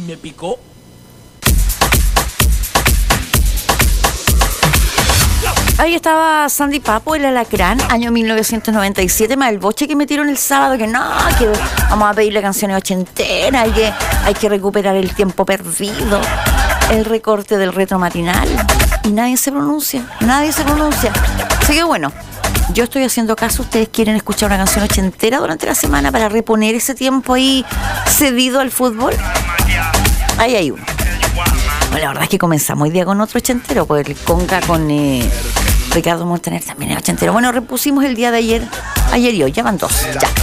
me picó. Ahí estaba Sandy Papo, el alacrán, año 1997, más el boche que metieron el sábado, que vamos a pedirle canciones ochenteras, hay que recuperar el tiempo perdido, el recorte del retro matinal, y nadie se pronuncia. Así que bueno, yo estoy haciendo caso. Ustedes quieren escuchar una canción ochentera durante la semana para reponer ese tiempo ahí cedido al fútbol. Ahí hay uno. Bueno, la verdad es que comenzamos hoy día con otro ochentero, pues el conga con Ricardo Montaner también es ochentero. Bueno, repusimos el día de ayer y hoy, ya van dos. Ya.